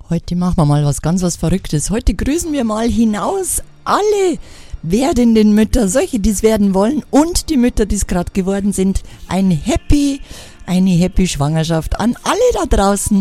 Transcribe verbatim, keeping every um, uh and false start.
Heute machen wir mal was ganz was Verrücktes. Heute grüßen wir mal hinaus alle werdenden Mütter, solche, die es werden wollen und die Mütter, die es gerade geworden sind. Ein Happy, eine Happy Schwangerschaft an alle da draußen.